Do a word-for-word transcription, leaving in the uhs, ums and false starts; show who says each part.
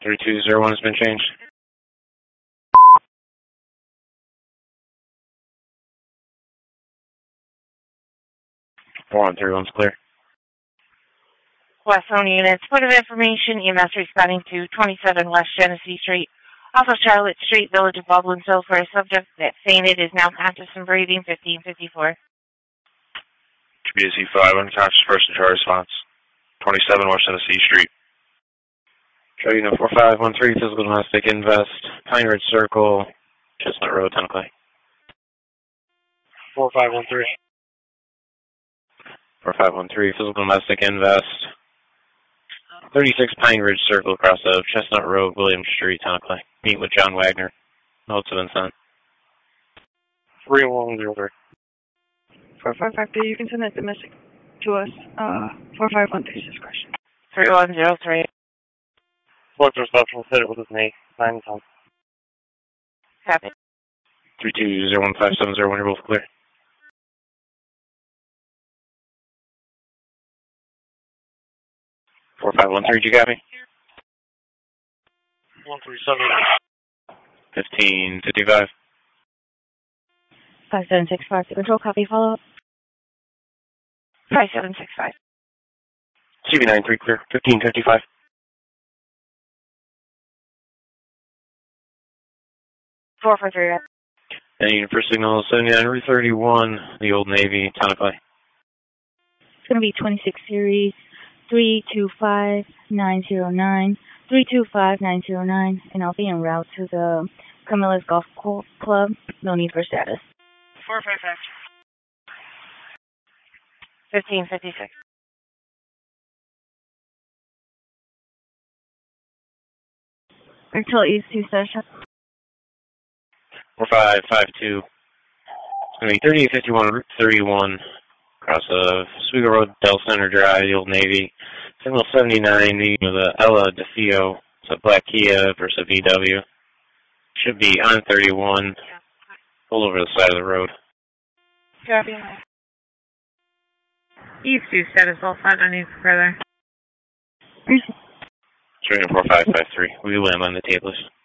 Speaker 1: three two zero one has been changed. four one three one's clear.
Speaker 2: West Zone units, point of information, E M S responding to twenty-seven West Genesee Street, off of Charlotte Street, Village of Baldwinsville, for a subject that fainted is now conscious and breathing, fifteen fifty-four.
Speaker 1: B S E five, unconscious person to our response. twenty-seven West Genesee Street. Show unit four five one three, physical domestic invest, Pine Ridge Circle, Chestnut Road, ten o'clock.
Speaker 3: four five one three.
Speaker 1: four five one three, physical domestic invest, thirty-six Pine Ridge Circle, across of Chestnut Road, William Street, ten o'clock. Meet with John Wagner. Notes have been sent.
Speaker 3: three one zero three.
Speaker 4: four five five three, you can send that domestic to us. Uh, four five one three, discretion.
Speaker 2: three one zero three.
Speaker 3: What's reception? Hit it with his knee. nine ten.
Speaker 2: Copy.
Speaker 1: three two zero one five seven zero one, you're both clear. four five one three, did you copy?
Speaker 3: one three seven.
Speaker 1: fifteen fifty-five.
Speaker 4: five seven six five, control, copy, follow up.
Speaker 2: five seven six five.
Speaker 1: C B nine three clear, fifteen fifty-five.
Speaker 2: four four three.
Speaker 1: And unit for signal seventy-nine Route thirty-one, the Old Navy, ten o'clock.
Speaker 4: It's going to be twenty-six series, three two five nine zero nine, three two five nine zero nine, and I'll be en route to the Camillus Golf Club. No need for status.
Speaker 2: four five five. fifteen fifty-six.
Speaker 4: Until East two session.
Speaker 1: four five five two. It's going to be thirty-eight fifty-one Route thirty-one, across of Oswego Road, Del Center Drive, the Old Navy. Signal seventy-nine, the, the Ella DeFeo. It's a black Kia versus a V W. Should be on thirty-one. Pull over the side of the road.
Speaker 2: Copy. East two status, all five ninety further.
Speaker 1: Train four five five three. We land on the tape list.